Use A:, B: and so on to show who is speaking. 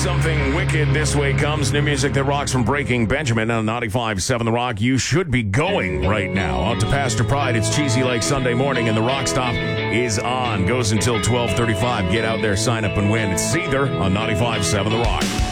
A: Something Wicked This Way Comes. New music that rocks from Breaking Benjamin on 95.7 The Rock. You should be going right now. Out to Pastor Pride. It's Cheesy Lake Sunday morning, and the Rock Stop is on. Goes until 12:35. Get out there, sign up, and win. It's Seether on 95.7 The Rock.